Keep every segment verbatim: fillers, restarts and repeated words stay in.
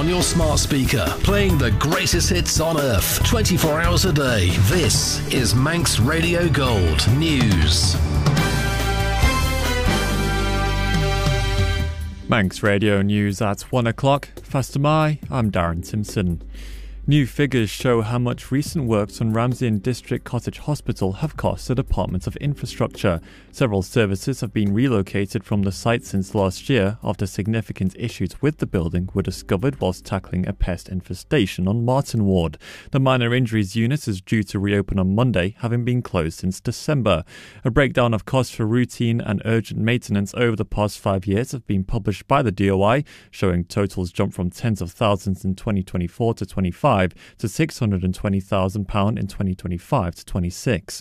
on your smart speaker, playing the greatest hits on earth, twenty-four hours a day. This is Manx Radio Gold News. Manx Radio News at one o'clock. Faster my, I'm Darren Simpson. New figures show how much recent works on Ramsey and District Cottage Hospital have cost the Department of Infrastructure. Several services have been relocated from the site since last year after significant issues with the building were discovered whilst tackling a pest infestation on Martin Ward. The minor injuries unit is due to reopen on Monday, having been closed since December. A breakdown of costs for routine and urgent maintenance over the past five years have been published by the D O I, showing totals jump from tens of thousands in twenty twenty-four to twenty-five to six hundred twenty thousand pounds in twenty twenty-five to twenty-six.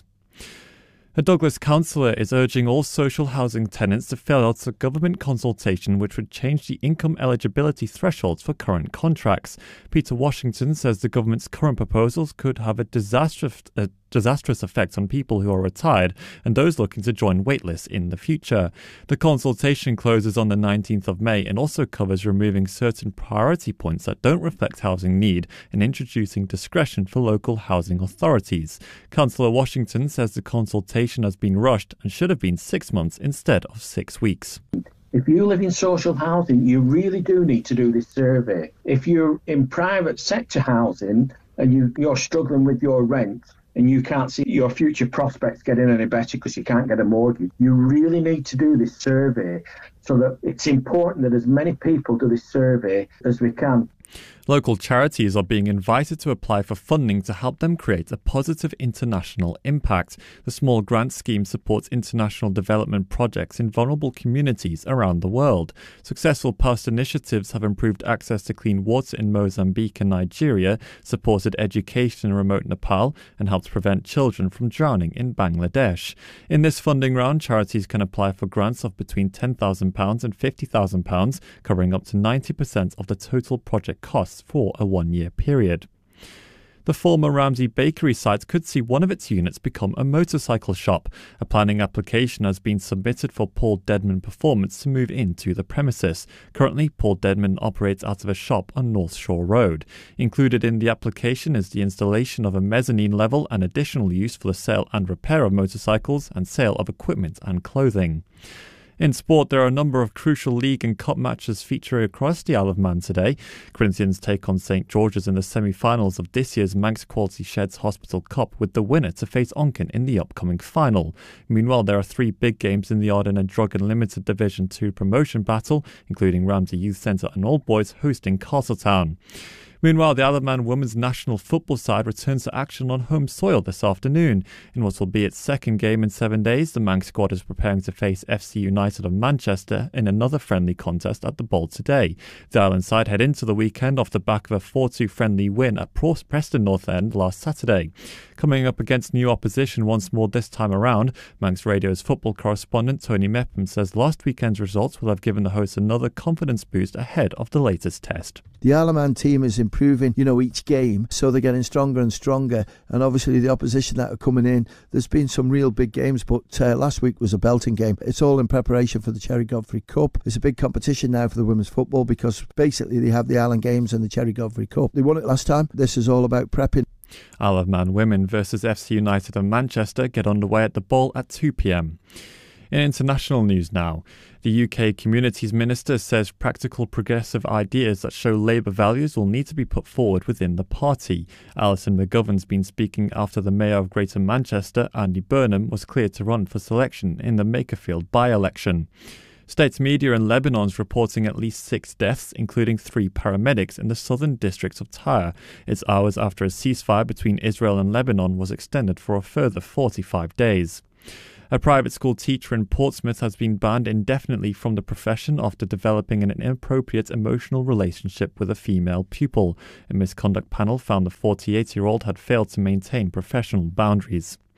A Douglas councillor is urging all social housing tenants to fill out a government consultation which would change the income eligibility thresholds for current contracts. Peter Washington says the government's current proposals could have a disastrous, a disastrous effect on people who are retired and those looking to join waitlists in the future. The consultation closes on the nineteenth of May and also covers removing certain priority points that don't reflect housing need and introducing discretion for local housing authorities. Councillor Washington says the consultation has been rushed and should have been six months instead of six weeks. If you live in social housing, you really do need to do this survey. If you're in private sector housing and you, you're struggling with your rent and you can't see your future prospects getting any better because you can't get a mortgage, you really need to do this survey, so that it's important that as many people do this survey as we can. Local charities are being invited to apply for funding to help them create a positive international impact. The small grant scheme supports international development projects in vulnerable communities around the world. Successful past initiatives have improved access to clean water in Mozambique and Nigeria, supported education in remote Nepal, and helped prevent children from drowning in Bangladesh. In this funding round, charities can apply for grants of between ten thousand pounds and fifty thousand pounds, covering up to ninety percent of the total project costs for a one-year period. The former Ramsey Bakery site could see one of its units become a motorcycle shop. A planning application has been submitted for Paul Dedman Performance to move into the premises. Currently, Paul Dedman operates out of a shop on North Shore Road. Included in the application is the installation of a mezzanine level and additional use for the sale and repair of motorcycles and sale of equipment and clothing. In sport, there are a number of crucial league and cup matches featuring across the Isle of Man today. Corinthians take on St George's in the semi-finals of this year's Manx Quality Sheds Hospital Cup, with the winner to face Onken in the upcoming final. Meanwhile, there are three big games in the Arden and Drug and Limited Division two promotion battle, including Ramsey Youth Centre and Old Boys hosting Castletown. Meanwhile, the Isle of Man women's national football side returns to action on home soil this afternoon. In what will be its second game in seven days, the Manx squad is preparing to face F C United of Manchester in another friendly contest at the Bowl today. The Island side head into the weekend off the back of a four two friendly win at Preston North End last Saturday. Coming up against new opposition once more this time around, Manx Radio's football correspondent Tony Mepham says last weekend's results will have given the hosts another confidence boost ahead of the latest test. The Isle of Man team is improving, you know, each game, so they're getting stronger and stronger. And obviously the opposition that are coming in, there's been some real big games, but uh, last week was a belting game. It's all in preparation for the Cherry Godfrey Cup. It's a big competition now for the women's football because basically they have the Island Games and the Cherry Godfrey Cup. They won it last time. This is all about prepping. Isle of Man women versus F C United of Manchester get underway at the Bowl at two p.m. In international news now, the U K Communities Minister says practical progressive ideas that show Labour values will need to be put forward within the party. Alison McGovern's been speaking after the Mayor of Greater Manchester, Andy Burnham, was cleared to run for selection in the Makerfield by-election. State media in Lebanon is reporting at least six deaths, including three paramedics in the southern district of Tyre. It's hours after a ceasefire between Israel and Lebanon was extended for a further forty-five days. A private school teacher in Portsmouth has been banned indefinitely from the profession after developing an inappropriate emotional relationship with a female pupil. A misconduct panel found the forty-eight-year-old had failed to maintain professional boundaries.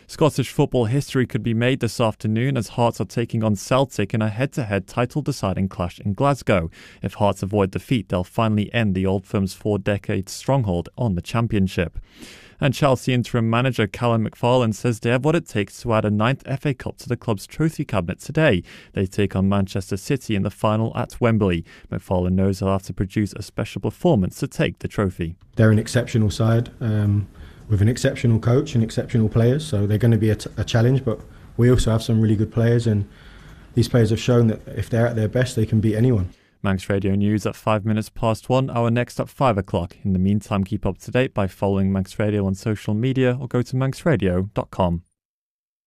Scottish football history could be made this afternoon as Hearts are taking on Celtic in a head-to-head title-deciding clash in Glasgow. If Hearts avoid defeat, they'll finally end the old firm's four-decade stronghold on the Championship. And Chelsea interim manager Callum McFarlane says they have what it takes to add a ninth F A Cup to the club's trophy cabinet today. They take on Manchester City in the final at Wembley. McFarlane knows they'll have to produce a special performance to take the trophy. They're an exceptional side um, with an exceptional coach and exceptional players, so they're going to be a, t- a challenge, but we also have some really good players, and these players have shown that if they're at their best, they can beat anyone. Manx Radio News at five minutes past one, our next at five o'clock. In the meantime, keep up to date by following Manx Radio on social media or go to manx radio dot com.